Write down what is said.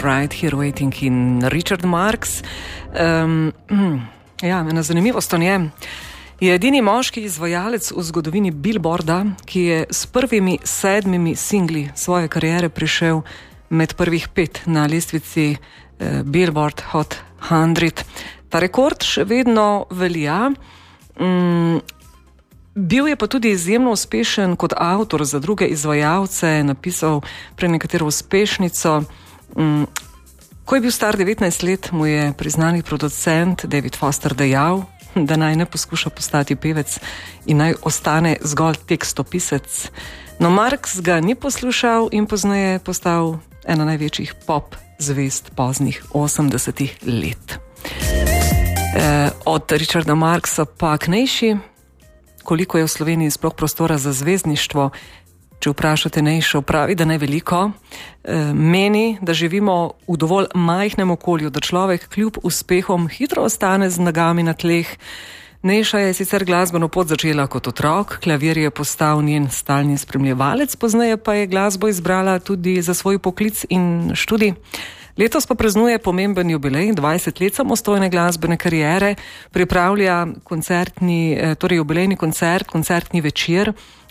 Right Here Waiting in Richard Marx. Ena zanimivost o njem. Je edini moški izvajalec v zgodovini Billboarda, ki je s prvimi 7 singli svoje kariere prišel med prvih 5 na lestvici Billboard Hot 100. Ta rekord še vedno velja. Bil je pa tudi izjemno uspešen kot avtor za druge izvajalce, napisal prenekatero uspešnico. Ko je bil star 19 let, mu je priznani producent David Foster dejal, da naj ne poskuša postati pevec in naj ostane zgolj tekstopisec. No, Marx ga ni poslušal in pozneje postal ena največjih pop zvezd poznih 80-ih let. Od Richarda Marxa pa Knejši, koliko je v Sloveniji sploh prostora za zvezdništvo, če vprašate Nejšo, pravi, da ne veliko. Meni, da živimo v dovolj majhnem okolju, da človek kljub uspehom hitro ostane z nogami na tleh. Nejša je sicer glasbeno pot začela kot otrok, klavir je postal njen stalni spremljevalec, pozneje pa je glasbo izbrala tudi za svoj poklic in študij. Letos pa praznuje pomemben jubilej, 20 let samostojne glasbene kariere, pripravlja jubilejni koncert, koncertni večer